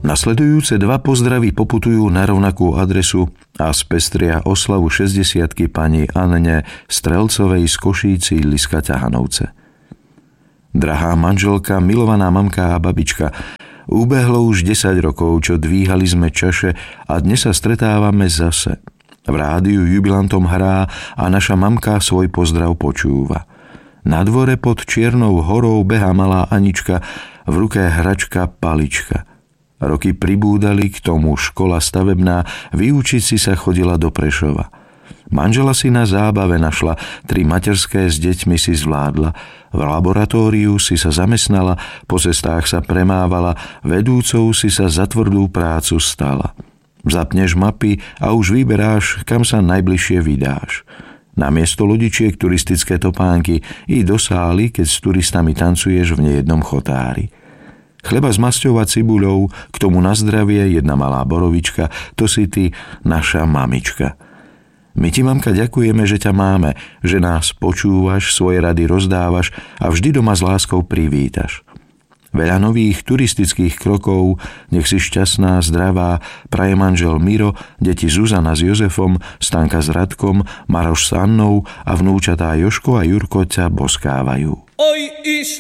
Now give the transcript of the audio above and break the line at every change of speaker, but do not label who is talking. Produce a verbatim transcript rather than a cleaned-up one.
Nasledujúce dva pozdravy poputujú na rovnakú adresu a spestria oslavu šesťdesiatky pani Anne Strelcovej z Košíci Liska Ťahanovce. Drahá manželka, milovaná mamka a babička, ubehlo už desať rokov, čo dvíhali sme čaše a dnes sa stretávame zase. V rádiu jubilantom hrá a naša mamka svoj pozdrav počúva. Na dvore pod Čiernou horou behá malá Anička, v ruke hračka palička. Roky pribúdali, k tomu škola stavebná, vyučiť si sa chodila do Prešova. Manžela si na zábave našla, tri materské s deťmi si zvládla, v laboratóriu si sa zamestnala, po cestách sa premávala, vedúcou si sa za tvrdú prácu stala. Zapneš mapy a už vyberáš, kam sa najbližšie vydáš. Namiesto ľudičiek turistické topánky i do sály, keď s turistami tancuješ v nejednom chotári. Chleba s masťou a cibuľou, k tomu na zdravie jedna malá borovička, to si ty, naša mamička. My ti, mamka, ďakujeme, že ťa máme, že nás počúvaš, svoje rady rozdávaš a vždy doma s láskou privítaš. Veľa nových turistických krokov, nech si šťastná, zdravá, praje manžel Miro, deti Zuzana s Jozefom, Stanka s Radkom, Maroš s Annou a vnúčatá Jožko a Jurko ťa boskávajú.
Oj, iš